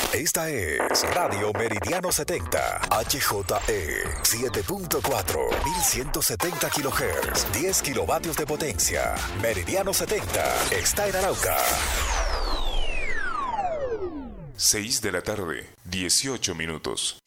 Esta es Radio Meridiano 70, HJE 7.4, 1170 kHz, 10 kilovatios de potencia. Meridiano 70 está en Arauca. 6 de la tarde, 18 minutos.